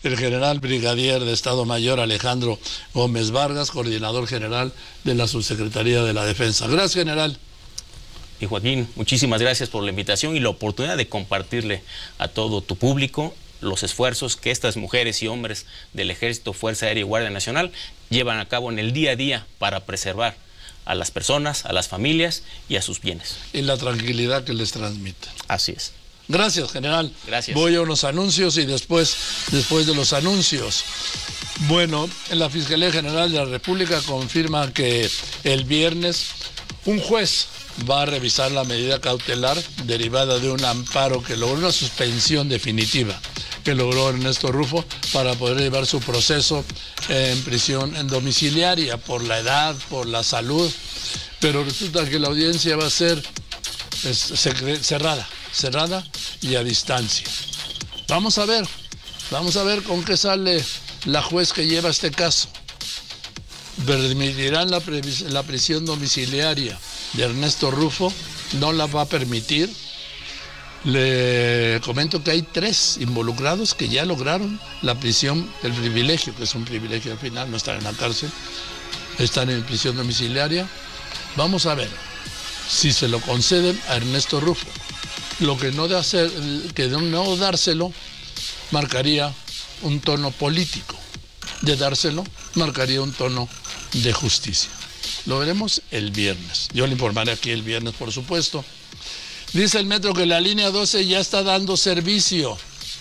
el general brigadier de Estado Mayor Alejandro Gómez Vargas, coordinador general de la Subsecretaría de la Defensa. Gracias, general. Y Joaquín, muchísimas gracias por la invitación y la oportunidad de compartirle a todo tu público los esfuerzos que estas mujeres y hombres del Ejército, Fuerza Aérea y Guardia Nacional llevan a cabo en el día a día para preservar a las personas, a las familias y a sus bienes. Y la tranquilidad que les transmite. Así es. Gracias, general. Gracias. Voy a unos anuncios y después de los anuncios. Bueno, la Fiscalía General de la República confirma que el viernes un juez va a revisar la medida cautelar derivada de un amparo que logró una suspensión definitiva que logró Ernesto Rufo para poder llevar su proceso en prisión en domiciliaria por la edad, por la salud, pero resulta que la audiencia va a ser cerrada y a distancia. Vamos a ver con qué sale la juez que lleva este caso. ¿Permitirán la prisión domiciliaria de Ernesto Rufo? ¿No la va a permitir? Le comento que hay 3 involucrados que ya lograron la prisión, el privilegio, que es un privilegio al final, no están en la cárcel, están en prisión domiciliaria. Vamos a ver si se lo conceden a Ernesto Rufo. Lo que no dárselo marcaría un tono político. De dárselo marcaría un tono de justicia. Lo veremos el viernes. Yo le informaré aquí el viernes, por supuesto. Dice el metro que la línea 12 ya está dando servicio.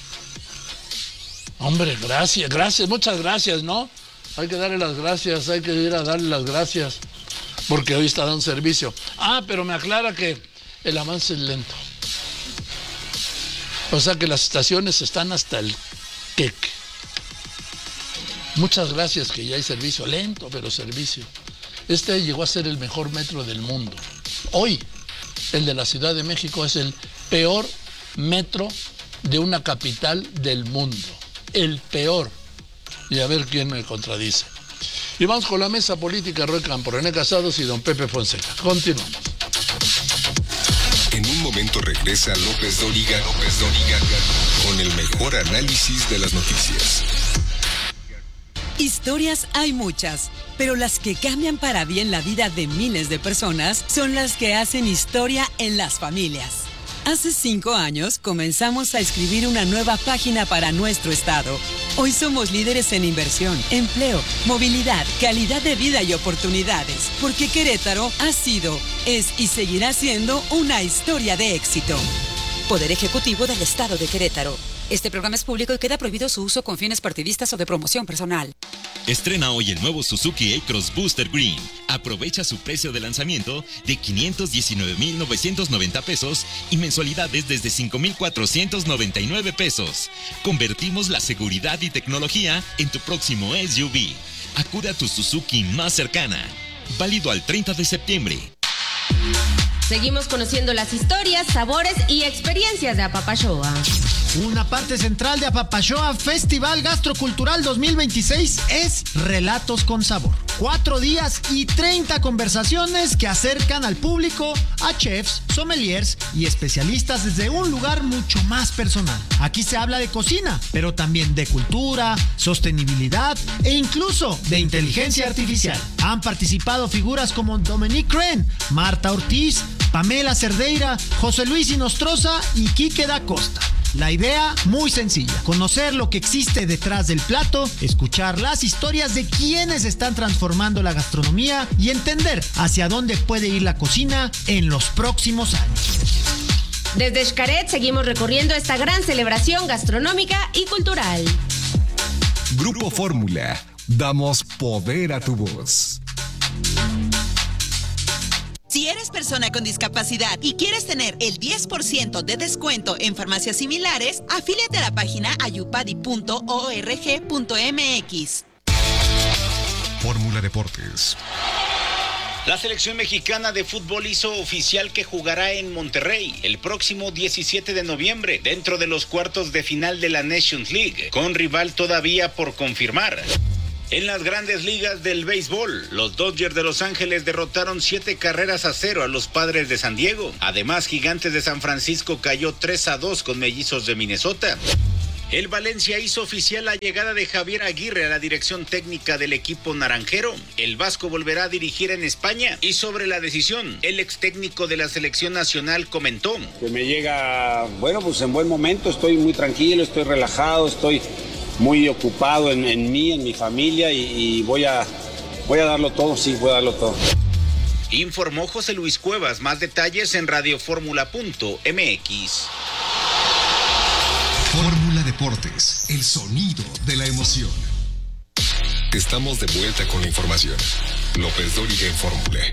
Hombre, gracias, muchas gracias, ¿no? Hay que darle las gracias, hay que ir a darle las gracias, porque hoy está dando servicio. Pero me aclara que el avance es lento. O sea que las estaciones están hasta el queque. Muchas gracias que ya hay servicio, lento, pero servicio. Este llegó a ser el mejor metro del mundo. Hoy, el de la Ciudad de México es el peor metro de una capital del mundo. El peor. Y a ver quién me contradice. Y vamos con la mesa política, Roy Campo, René Casados y don Pepe Fonseca. Continuamos. En un momento regresa López Dóriga con el mejor análisis de las noticias. Historias hay muchas, pero las que cambian para bien la vida de miles de personas son las que hacen historia en las familias. Hace 5 años comenzamos a escribir una nueva página para nuestro estado. Hoy somos líderes en inversión, empleo, movilidad, calidad de vida y oportunidades, porque Querétaro ha sido, es y seguirá siendo una historia de éxito. Poder Ejecutivo del Estado de Querétaro. Este programa es público y queda prohibido su uso con fines partidistas o de promoción personal. Estrena hoy el nuevo Suzuki A-Cross Booster Green. Aprovecha su precio de lanzamiento de 519,990 pesos y mensualidades desde 5,499 pesos. Convertimos la seguridad y tecnología en tu próximo SUV. Acude a tu Suzuki más cercana. Válido al 30 de septiembre. Seguimos conociendo las historias, sabores y experiencias de Apapashoa. Una parte central de Apapashoa Festival Gastrocultural 2026 es Relatos con Sabor. 4 días y 30 conversaciones que acercan al público a chefs, sommeliers y especialistas desde un lugar mucho más personal. Aquí se habla de cocina, pero también de cultura, sostenibilidad e incluso de inteligencia artificial. Han participado figuras como Dominique Crenn, Marta Ortiz, Pamela Cerdeira, José Luis Inostroza y Quique da Costa. La idea, muy sencilla: conocer lo que existe detrás del plato, escuchar las historias de quienes están transformando la gastronomía y entender hacia dónde puede ir la cocina en los próximos años. Desde Xcaret seguimos recorriendo esta gran celebración gastronómica y cultural. Grupo Fórmula, damos poder a tu voz. Si eres persona con discapacidad y quieres tener el 10% de descuento en farmacias similares, afíliate a la página ayupadi.org.mx. Fórmula Deportes. La selección mexicana de fútbol hizo oficial que jugará en Monterrey el próximo 17 de noviembre dentro de los cuartos de final de la Nations League, con rival todavía por confirmar. En las grandes ligas del béisbol, los Dodgers de Los Ángeles derrotaron 7-0 a los Padres de San Diego. Además, Gigantes de San Francisco cayó 3-2 con Mellizos de Minnesota. El Valencia hizo oficial la llegada de Javier Aguirre a la dirección técnica del equipo naranjero. El vasco volverá a dirigir en España y sobre la decisión, el ex técnico de la selección nacional comentó: que me llega, bueno, pues en buen momento, estoy muy tranquilo, estoy relajado, estoy muy ocupado en mí, en mi familia y voy a darlo todo, sí, voy a darlo todo. Informó José Luis Cuevas. Más detalles en radioformula.mx. Fórmula Deportes, el sonido de la emoción. Estamos de vuelta con la información. López Dóriga en Fórmula.